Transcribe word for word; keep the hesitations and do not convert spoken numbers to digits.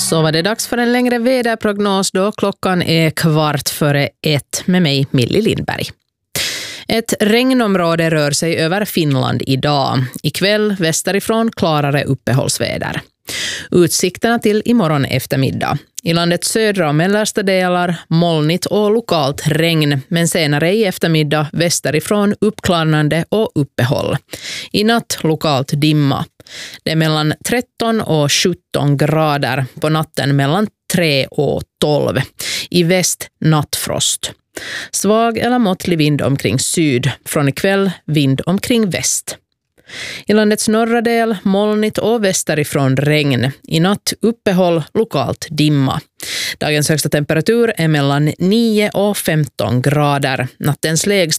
Så var det dags för en längre väderprognos då klockan är kvart före ett med mig, Millie Lindberg. Ett regnområde rör sig över Finland idag. Ikväll västerifrån klarare uppehållsväder. Utsikterna till imorgon eftermiddag. I landets södra och mellersta delar molnigt och lokalt regn, men senare i eftermiddag västerifrån uppklarnande och uppehåll. I natt lokalt dimma. Det är mellan tretton och sjutton grader, på natten mellan tre och tolv. I väst nattfrost. Svag eller måttlig vind omkring syd, från ikväll vind omkring väst. I landets norra del molnigt och västerifrån regn. I natt uppehåll, lokalt dimma. Dagens högsta temperatur är mellan nio och femton grader. Nattens lägsta